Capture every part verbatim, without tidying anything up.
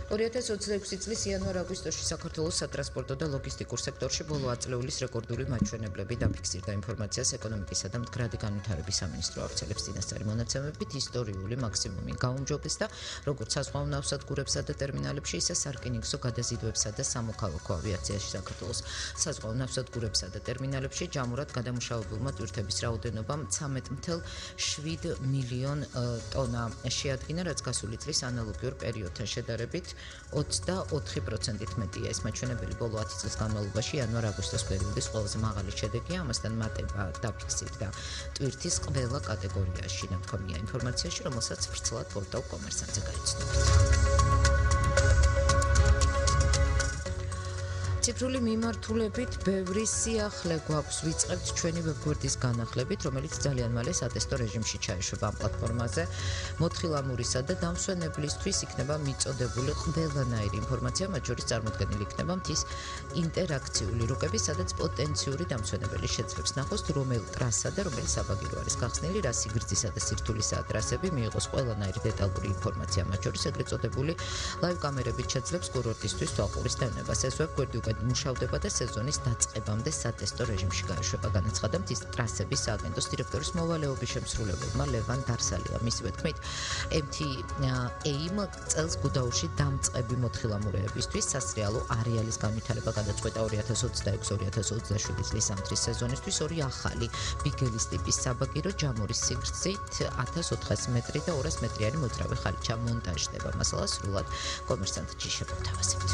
ორი ათას ოცდაექვსი წლის იანვარ-აგვისტოში საქართველოს სატრანსპორტო და ლოგისტიკურ სექტორში ბოლო ათწლეულის რეკორდული მაჩვენებლები დაფიქსირდა. ინფორმაციას ეკონომიკისა და მდგრადი განვითარების სამინისტრო ავრცელებს წინასწარი მონაცემებით ისტორიული მაქსიმუმი გაუმჯობეს და როგორც საზღვაო ნავსადგურებსა და ტერმინალებში, ისე სარკინიგზო გადაზიდვებსა და სამოქალაქო ავიაციაში საქართველოს საზღვაო ნავსადგურებსა და ტერმინალებში ჯამურად გადამუშავებულმა ტვირთების რაოდენობა ცამეტ ათას შვიდ მილიონ ტონა შეადგინა, რაც გასული წლის ანალოგიურ პერიოდთან შედარებით ოცდაოთხი პროცენტით მეტია. ეს მაჩვენებელი ბოლო ათი წლის განმავლობაში იანვარ-აგვისტოს პერიოდის ყველაზე მაღალი შედეგია, ამასთან მატება დაფიქსირდა ტვირთის ყველა კატეგორიაში. ნათქვამია ინფორმაციაში, რომელსაც ვრცლად პორტალ კომერსანტზე გაიცნობთ. ციფრული მიმართულებით ბევრი სიახლე გვაქვს, ვიწყებთ ჩვენი ვებგვერდის განახლებით, რომელიც ძალიან მალე სატესტო რეჟიმში ჩაეშვება ამ პლატფორმაზე. მოთხილამურისა და დამსვენებლისთვის იქნება მიწოდებული ყველანაირი ინფორმაცია, მათ შორის წარმოდგენილი იქნება მთის ინტერაქციული რუკები, სადაც პოტენციური დამსვენებელი შეძლებს ნახოს, რომელ ტრასსა და რომელი საბაგირო არის გახსნილი, რა სიგრძისა და სირთულისაა ტრასები, მიიღოს ყველანაირი დეტალური ინფორმაცია, მათ შორის ეგრეთ წოდებული ლაივ კამერებით შეძლებს კურორტისთვის თვალყურის დევნებას. ეს ვებგვერდი უკვე მუშავდება და სეზონის დაწყებამდე სატესტო რეჟიმში გაეშვება, განაცხადა მთის ტრასების სააგენტოს დირექტორის მოვალეობის შემსრულებელმა ლევან დარსალია. მისივე თქმით, ემ თი ეიმ წელს გუდაურში დამწყები მოთხილამურეებისთვის სასრიალო არეალის განვითარება გადაწყვეტა ორი ათას ოცდაექვსი ორი ათას ოცდაშვიდი წლის ზამთრის სეზონისთვის. ორი ახალი ბიგელის ტიპის საბაგირო ჯამურის სიგრძით ათას ოთხასი მეტრი და ორასი მეტრიანი მოძრავი ხალიჩა მონტაჟდება. მასალა სრულად კომერსანტში შეგვთავაზებთ.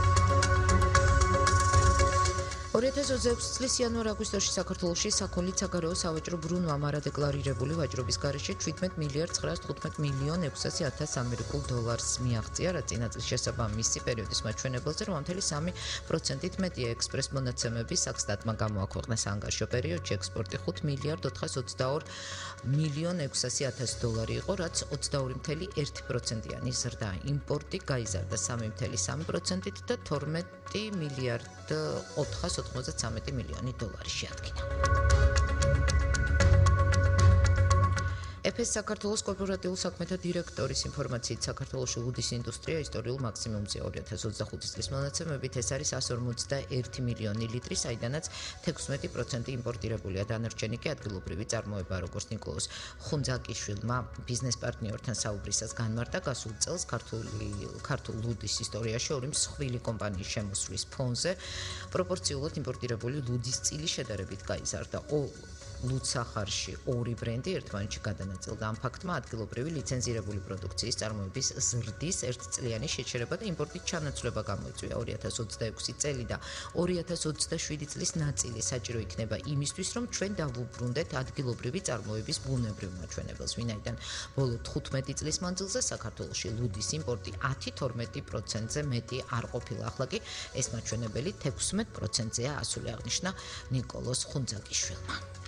ორი ათას ოცდაექვსი წლის იანვარ-აგვისტოში საქართველოში საქონლით საგარეო სავაჭრო ბრუნვამ არადეკლარირებული ვაჭრობის გარეშე შვიდმეტ მილიარდ ცხრაას თხუთმეტ მილიონ ექვსასი ათას ამერიკულ დოლარს მიაღწია, რაც წინა წლის შესაბამისი პერიოდის მაჩვენებელზე რვა ათეული სამი პროცენტით მეტია. ექსპრეს მონაცემების საქსტატმა გამოაქვეყნა საანგარიშო პერიოდში ექსპორტი ხუთ მილიარდ ოთხას ოცდაორ მილიონ ექვსასი ათასი დოლარი იყო, რაც ოცდაორი ათეული ერთი პროცენტიანი ზრდა. იმპორტი გაიზარდა სამი ათეული სამი პროცენტით და თორმეტი მილიარდ ოთხას ოცდამეტი მილიონი დოლარი შეადგინა. ეფ-ს საქართველოს კორპორატიულ საქმეთა დირექტორის ინფორმაციით, საქართველოში ლუდის ინდუსტრია ისტორიულ მაქსიმუმზეა. ორი ათას ოცდახუთი წლის მონაცემებით ეს არის εκατს ორმოცდაერთი მილიონი ლიტრი, საიდანაც თექვსმეტი პროცენტი იმპორტირებულია. დანარჩენი კი ადგილობრივი წარმოება, როგორც ნიკოლოზ ხუნძაკიშვილმა ბიზნეს პარტნიორთან საუბრისას განმარტა, გასულ წელს ქართულ ლუდის ისტორიაში ორი მსხვილი კომპანიის შემოსვლის ფონზე პროპორციულად იმპორტირებული ლუდის წილი შედარებით გაიზარდა. ლუდსახარში ორი ბრენდი ერთმანეთში გადანაწილდა. ამ ფაქტმა ადგილობრივი ლიცენზირებული პროდუქციის წარმოების ზრდის ერთწლიანი შეჩერება და იმპორტით ჩანაცვლება გამოიწვია. ორი ათას ოცდაექვსი წელი და ორი ათას ოცდაშვიდი წლის ნაწილი საჭირო იქნება იმისთვის, რომ ჩვენ დავუბრუნდეთ ადგილობრივი წარმოების ბუნებრივ მაჩვენებელს, ვინაიდან ბოლო თხუთმეტი წლის მანძილზე საქართველოში ლუდის იმპორტი ათი თორმეტი პროცენტზე მეტი არ ყოფილა. ახლა კი ეს მაჩვენებელი თექვსმეტ პროცენტზეა, ასული აღნიშნა ნიკოლოზ ხუნძაკიშვილმა.